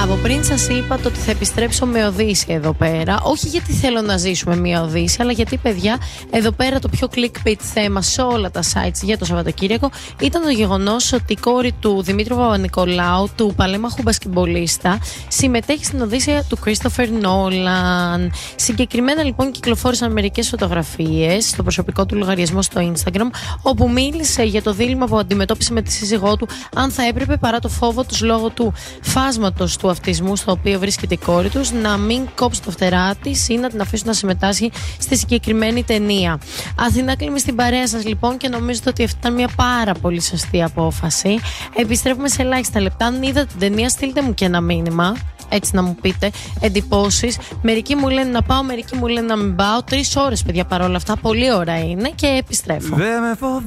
Από πριν σας είπα το ότι θα επιστρέψω με Οδύση εδώ πέρα. Όχι γιατί θέλω να ζήσουμε μια Οδύση, αλλά γιατί, παιδιά, εδώ πέρα το πιο clickbait θέμα σε όλα τα sites για το Σαββατοκύριακο ήταν το γεγονός ότι η κόρη του Δημήτρου Παπα-Νικολάου, του παλέμαχου μπασκετμπολίστα, συμμετέχει στην Οδύσσια του Christopher Nolan. Συγκεκριμένα, λοιπόν, κυκλοφόρησαν μερικές φωτογραφίες στο προσωπικό του λογαριασμό στο Instagram, όπου μίλησε για το δίλημμα που αντιμετώπισε με τη σύζυγό του, αν θα έπρεπε, παρά το φόβο τους λόγω του φάσματος του αυτισμού στο οποίο βρίσκεται η κόρη τους, να μην κόψει το φτερά της ή να την αφήσουν να συμμετάσχει στη συγκεκριμένη ταινία. Αθηνά κλείνει στην παρέα σας, λοιπόν, και νομίζω ότι αυτή ήταν μια πάρα πολύ σωστή απόφαση. Επιστρέφουμε σε ελάχιστα λεπτά. Αν είδατε την ταινία, στείλτε μου και ένα μήνυμα. Έτσι να μου πείτε εντυπώσεις. Μερικοί μου λένε να πάω, μερικοί μου λένε να μην πάω. 3 ώρες, παιδιά, παρόλα αυτά. Πολύ ώρα είναι και επιστρέφω.